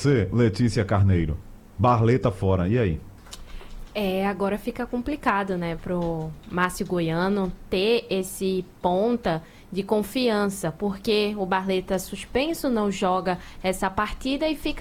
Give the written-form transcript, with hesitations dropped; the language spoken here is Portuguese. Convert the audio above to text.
você, Letícia Carneiro. Barleta fora, e aí? Agora fica complicado, né, pro Márcio Goiano ter esse ponta de confiança, porque o Barleta suspenso não joga essa partida e fica